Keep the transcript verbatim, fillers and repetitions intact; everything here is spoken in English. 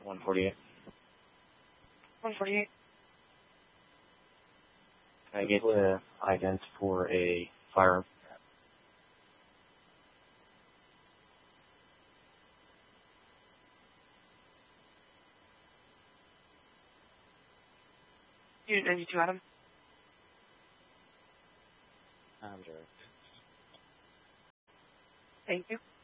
one forty-eight. one forty-eight. Can I get the ident for a firearm? Unit ninety-two, Adam. I'm sure. Thank you.